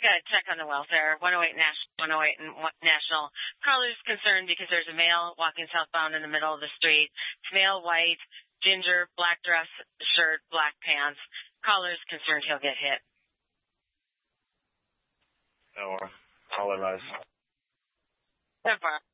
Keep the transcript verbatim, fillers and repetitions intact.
got to check on the welfare. one oh eight National, one oh eight and National. Caller's concerned because there's a male walking southbound in the middle of the street. It's male, white, ginger, black dress, shirt, black pants. Caller's concerned he'll get hit. No, I'll advise. So far.